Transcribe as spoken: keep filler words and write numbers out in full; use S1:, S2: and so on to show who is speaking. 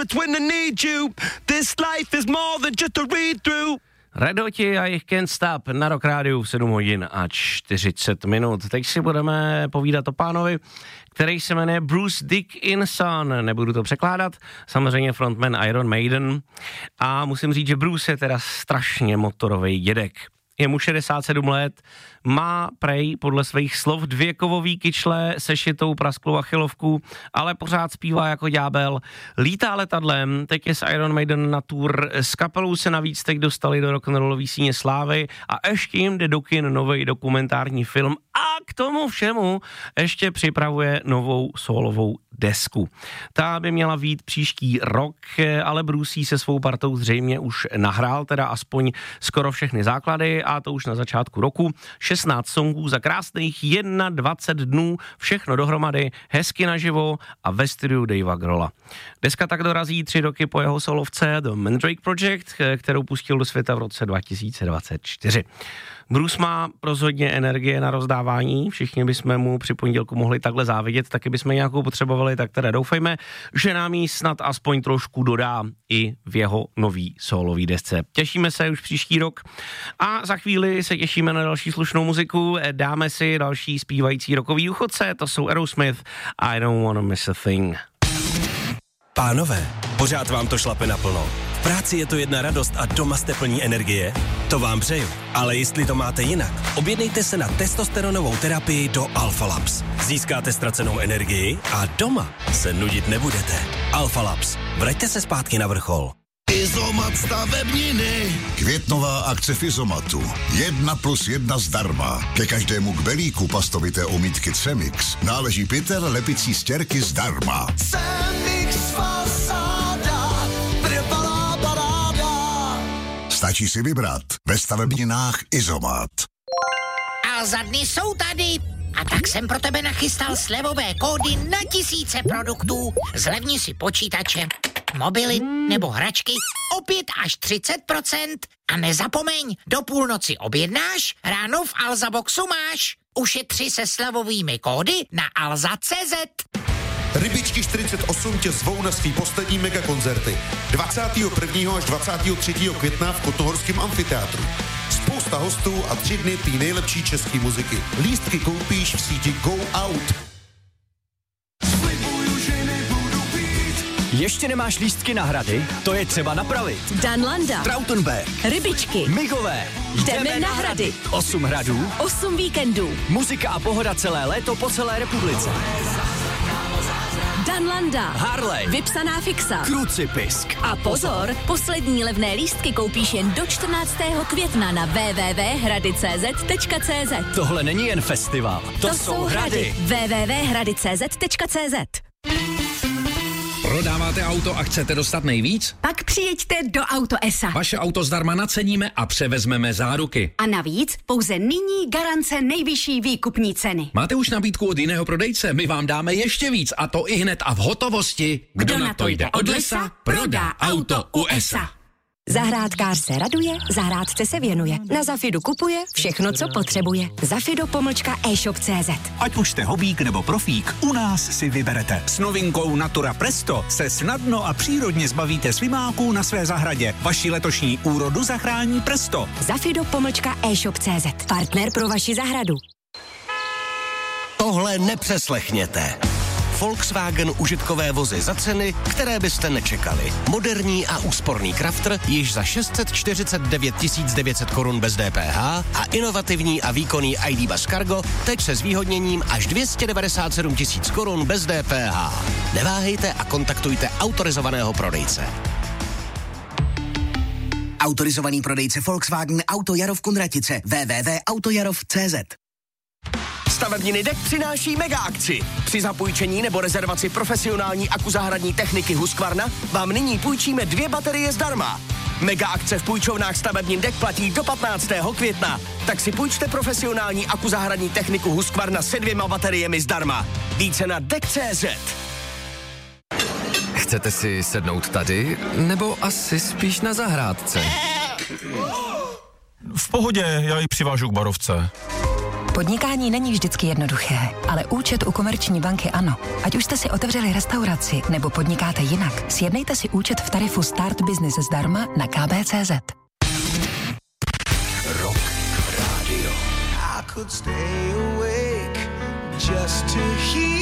S1: it's when I need you. This life is more than just a read-through.
S2: Red Hoti a jich Can't Stop na Rock Rádiu v sedm hodin a čtyřicet minut. Teď si budeme povídat o pánovi, který se jmenuje Bruce Dickinson. Nebudu to překládat, samozřejmě frontman Iron Maiden. A musím říct, že Bruce je teda strašně motorový dědek. Je mu šedesát sedm let, má prej podle svých slov dvě kovový kyčle se šitou prasklou achilovku, ale pořád zpívá jako ďábel. Lítá letadlem, teď je s Iron Maiden na tour, s kapelou se navíc teď dostali do rock'n'rollový síně slávy a ještě jim jde do kin nový dokumentární film a k tomu všemu ještě připravuje novou solovou desku. Ta by měla vyjít příští rok, ale Bruce se svou partou zřejmě už nahrál, teda aspoň skoro všechny základy a to už na začátku roku. šestnáct songů za krásných dvacet jedna dnů, všechno dohromady, hezky naživo a ve studiu Davea Grohla. Deska tak dorazí tři roky po jeho solovce The Mandrake Project, kterou pustil do světa v roce dva tisíce dvacet čtyři. Bruce má rozhodně energie na rozdávání, všichni bychom mu při pondělku mohli takhle závidět, taky bychom nějakou potřebovali, tak teda doufejme, že nám ji snad aspoň trošku dodá i v jeho nový solový desce. Těšíme se už příští rok a za chvíli se těšíme na další slušnou muziku, dáme si další zpívající rockový uchodce, to jsou Aerosmith, I Don't Wanna Miss a Thing.
S3: Pánové, pořád vám to šlape naplno. V práci je to jedna radost a doma jste plní energie? To vám přeju. Ale jestli to máte jinak, objednejte se na testosteronovou terapii do Alpha Labs. Získáte ztracenou energii a doma se nudit nebudete. Alpha Labs. Vraťte se zpátky na vrchol.
S4: Izomat stavebniny. Květnová akce v Izomatu. Jedna plus jedna zdarma. Ke každému kbelíku pastovité omítky Cemix náleží pytel lepicí stěrky zdarma. Cemix fasáda. Trvalá paráda. Stačí si vybrat ve stavebninách Izomat.
S5: A za dny jsou tady. A tak jsem pro tebe nachystal slevové kódy na tisíce produktů. Zlevni si počítače, mobily nebo hračky o pět až třicet procent. A nezapomeň, do půlnoci objednáš, ráno v Alza Boxu máš. Ušetři se slevovými kódy na alza tečka cé zet.
S6: Rybičky čtyřicet osm tě zvou na svý poslední megakoncerty. dvacátého prvního až dvacátého třetího května v Kotnohorském amfiteátru. Spousta hostů a tři dny tý nejlepší české muziky. Lístky koupíš v síti Go Out.
S7: Ještě nemáš lístky na hrady? To je třeba napravit.
S8: Danlanda,
S7: Trautenberg,
S8: Rybičky,
S7: Migové.
S8: jdeme na hrady.
S7: Osm hradů,
S8: Osm víkendů.
S7: muzika a pohoda celé léto po celé republice.
S8: Danlanda,
S7: Harley,
S8: vypsaná fixa.
S7: Krucipisk.
S8: A pozor, poslední levné lístky koupíš jen do čtrnáctého května na w w w tečka hrady tečka c z tečka c z.
S7: Tohle není jen festival, to,
S8: To jsou hrady. w w w tečka hrady tečka c z tečka c z.
S9: Prodáváte auto a chcete dostat nejvíc?
S10: Pak přijeďte do Auto es a.
S9: Vaše auto zdarma naceníme a převezmeme záruky.
S10: A navíc pouze nyní garance nejvyšší výkupní ceny.
S9: Máte už nabídku od jiného prodejce? My vám dáme ještě víc a to i hned a v hotovosti. Kdo, Kdo na to jde od lesa, prodá auto u es a.
S11: Zahrádkář se raduje, zahrádce se věnuje. Na Zafidu kupuje všechno, co potřebuje. Zafido pomlčka e-shop tečka cé zet.
S12: Ať už jste hobík nebo profík, u nás si vyberete. S novinkou Natura Presto se snadno a přírodně zbavíte svimáků na své zahradě. Vaši letošní úrodu zachrání Presto.
S11: Zafido pomlčka e-shop tečka cé zet. Partner pro vaši zahradu.
S3: Tohle nepřeslechněte. Volkswagen užitkové vozy za ceny, které byste nečekali. Moderní a úsporný Crafter již za šest set čtyřicet devět tisíc devět set korun bez D P H a inovativní a výkonný í dé Bus Cargo teď se zvýhodněním až dvě stě devadesát sedm tisíc korun bez D P H. Neváhejte a kontaktujte autorizovaného prodejce.
S13: Autorizovaný prodejce Volkswagen Auto Jarov Kunratice w w w tečka autojarov tečka cé zet.
S3: Stavebniny D E K přináší mega akci. Při zapůjčení nebo rezervaci profesionální akuzahradní techniky Husqvarna vám nyní půjčíme dvě baterie zdarma. Mega akce v půjčovnách stavebnin D E K platí do patnáctého května. Tak si půjčte profesionální akuzahradní techniku Husqvarna se dvěma bateriemi zdarma. Více na D E K tečka cé zet.
S14: Chcete si sednout tady, nebo asi spíš na zahrádce?
S15: V pohodě, já ji přivážu k barovce. Podnikání není vždycky jednoduché, ale účet u Komerční banky ano. Ať už jste si otevřeli restauraci nebo podnikáte jinak, sjednejte si účet v tarifu Start Business zdarma na k b tečka cé zet.
S16: Rock Radio. I could stay awake just to hear